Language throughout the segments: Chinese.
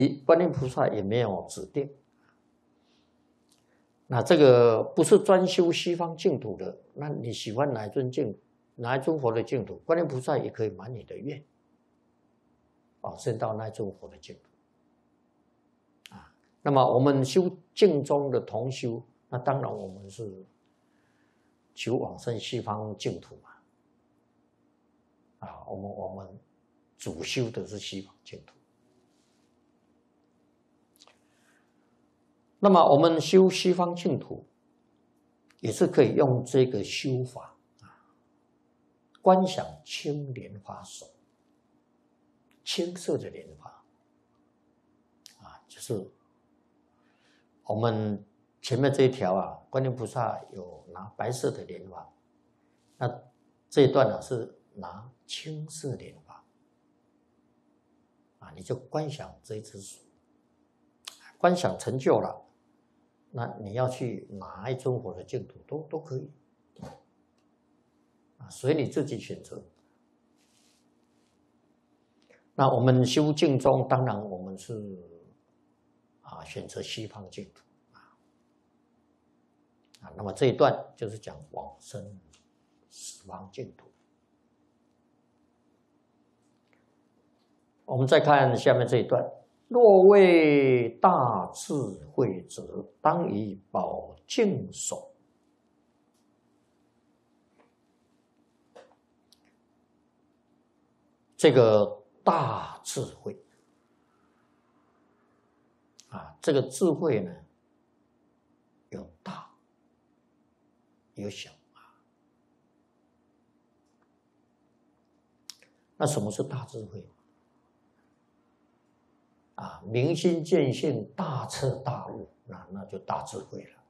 观音菩萨也没有指定。那这个不是专修西方净土的，那你喜欢哪一尊佛的净土，观音菩萨也可以满你的愿，升到那一尊佛的净土。那么我们修净宗的同修，那当然我们是求往生西方净土嘛。我们主修的是西方净土。那么我们修西方净土，也是可以用这个修法观想青莲花手，青色的莲花就是我们前面这一条观音菩萨有拿白色的莲花，那这一段是拿青色莲花你就观想这一只手，观想成就了，那你要去哪一尊佛的净土都可以随你自己选择。那我们修净宗，当然我们是选择西方净土那么这一段就是讲往生十方净土。我们再看下面这一段：若为大智慧者，当以宝镜手。这个大智慧这个智慧呢，有大有小那什么是大智慧？明心见性，大彻大悟，那就大智慧了。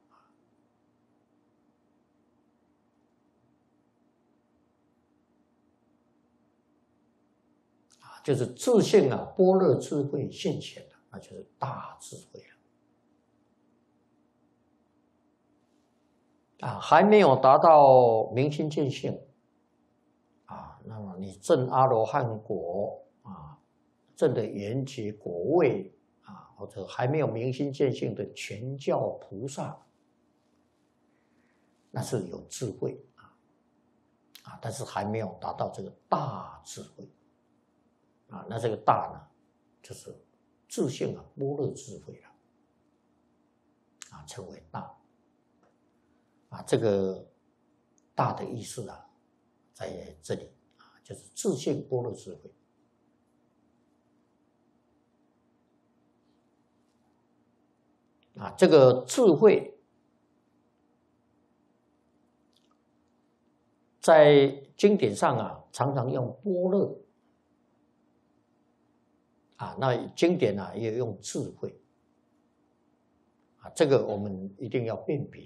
就是自性般若智慧现前了，那就是大智慧了。还没有达到明心见性那么你证阿罗汉果证的圆觉果位或者还没有明心见性的全教菩萨，那是有智慧但是还没有达到这个大智慧那这个大呢，就是自性般若智慧了称为大这个大的意思在这里就是自性般若智慧这个智慧在经典上常常用般若那经典也用智慧这个我们一定要辨别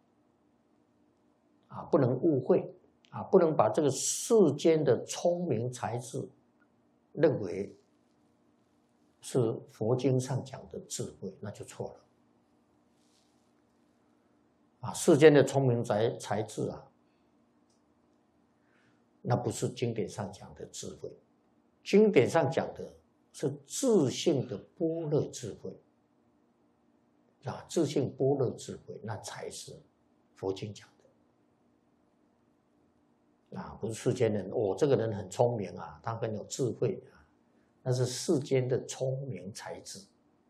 不能误会不能把这个世间的聪明才智认为是佛经上讲的智慧，那就错了世间的聪明才智那不是经典上讲的智慧，经典上讲的是自性的般若智慧自性般若智慧，那才是佛经讲的不是世间人这个人很聪明他很有智慧那是世间的聪明才智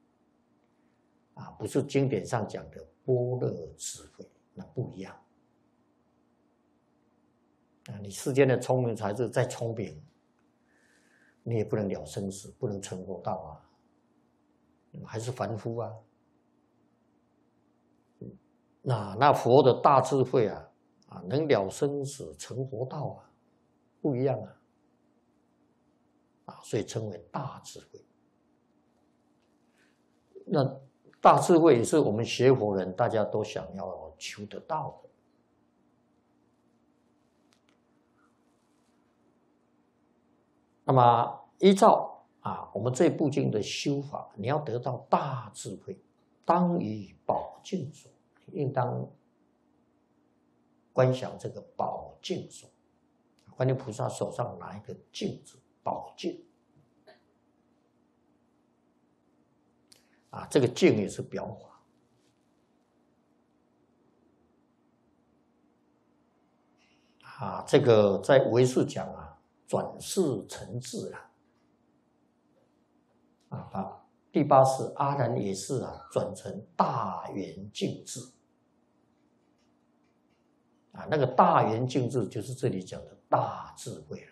不是经典上讲的般若智慧，那不一样你世间的聪明才智再聪明，你也不能了生死，不能成佛道还是凡夫那佛的大智慧能了生死成佛道不一样所以称为大智慧。那大智慧也是我们学佛人大家都想要求得到的。那么依照我们这部经的修法，你要得到大智慧，当以宝镜手，应当观想这个宝镜手。观音菩萨手上拿一个镜子，宝镜啊，这个净也是表法。啊，这个在唯识讲啊，转世成智啊，第八是阿难也是啊，转成大圆净智啊，那个大圆净智就是这里讲的大智慧了。